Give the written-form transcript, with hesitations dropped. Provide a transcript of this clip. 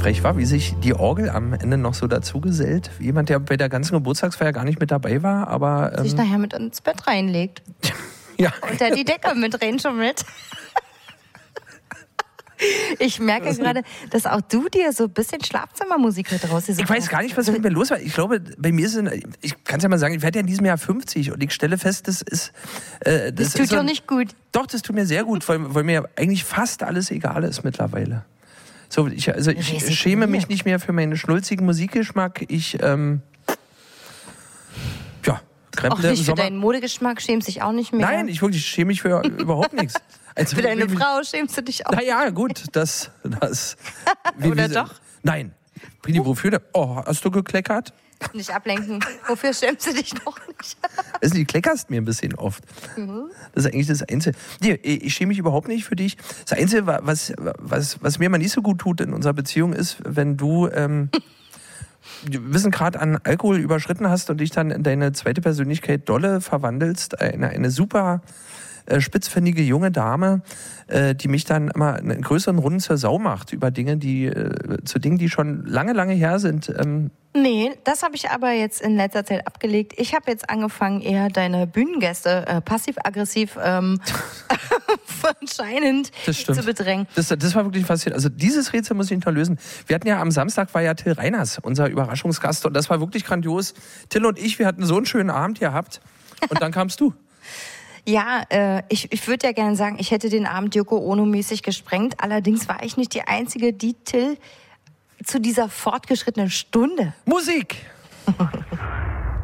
frech war, wie sich die Orgel am Ende noch so dazu gesellt. Jemand, der bei der ganzen Geburtstagsfeier gar nicht mit dabei war, aber... sich nachher mit ins Bett reinlegt. Ja. Unter die Decke mit reinschummelt. Ich merke gerade, dass auch du dir so ein bisschen Schlafzimmermusik heute rausgesucht hast. Ich weiß gar nicht, was mit mir los war. Ich glaube, bei mir sind, ich kann es ja mal sagen, ich werde ja in diesem Jahr 50 und ich stelle fest, das ist... das tut dir nicht gut. Doch, das tut mir sehr gut, weil mir eigentlich fast alles egal ist mittlerweile. So, ich schäme mich nicht mehr für meinen schnulzigen Musikgeschmack. Ich, auch nicht für deinen Modegeschmack, schämst dich auch nicht mehr? Nein, ich schäme mich für überhaupt nichts. Also, für deine Frau schämst du dich auch? Naja, gut, das Oder doch? Nein. Brini, wofür denn? Oh, hast du gekleckert? Nicht ablenken. Wofür schämst du dich noch nicht? Also, du kleckerst mir ein bisschen oft. Das ist eigentlich das Einzige. Nee, ich schäme mich überhaupt nicht für dich. Das Einzige, was mir mal nicht so gut tut in unserer Beziehung ist, wenn du... Grad an Alkohol überschritten hast und dich dann in deine zweite Persönlichkeit dolle verwandelst, eine super spitzfindige junge Dame, die mich dann immer in größeren Runden zur Sau macht über Dinge, die schon lange, lange her sind. Nee, das habe ich aber jetzt in letzter Zeit abgelegt. Ich habe jetzt angefangen, eher deine Bühnengäste passiv-aggressiv anscheinend zu bedrängen. Das war wirklich faszinierend. Also dieses Rätsel muss ich noch lösen. Wir hatten ja am Samstag, war ja Till Reiners, unser Überraschungsgast, und das war wirklich grandios. Till und ich, wir hatten so einen schönen Abend gehabt und dann kamst du. Ja, ich würde ja gerne sagen, ich hätte den Abend Yoko Ono-mäßig gesprengt. Allerdings war ich nicht die Einzige, die Till zu dieser fortgeschrittenen Stunde... Musik!